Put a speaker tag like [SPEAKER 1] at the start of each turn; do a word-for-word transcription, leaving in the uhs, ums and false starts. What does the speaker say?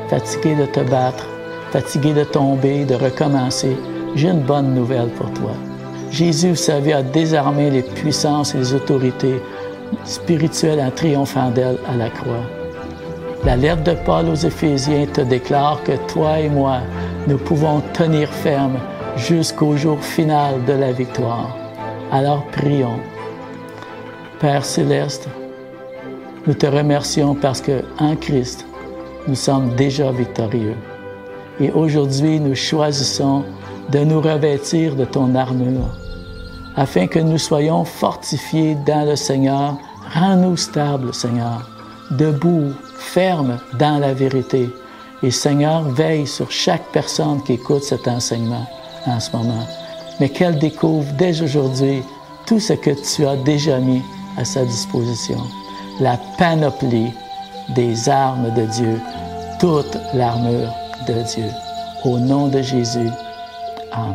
[SPEAKER 1] fatigué de te battre, fatigué de tomber, de recommencer, j'ai une bonne nouvelle pour toi. Jésus, vous savez, a désarmé les puissances et les autorités spirituelles en triomphant d'elles à la croix. La lettre de Paul aux Éphésiens te déclare que toi et moi, nous pouvons tenir ferme jusqu'au jour final de la victoire. Alors prions. Père céleste, nous te remercions parce qu'en Christ, nous sommes déjà victorieux. Et aujourd'hui, nous choisissons de nous revêtir de ton armure, afin que nous soyons fortifiés dans le Seigneur. Rends-nous stables, Seigneur, debout, fermes dans la vérité. Et Seigneur, veille sur chaque personne qui écoute cet enseignement en ce moment, mais qu'elle découvre dès aujourd'hui tout ce que tu as déjà mis à sa disposition. La panoplie des armes de Dieu, toute l'armure de Dieu. Au nom de Jésus,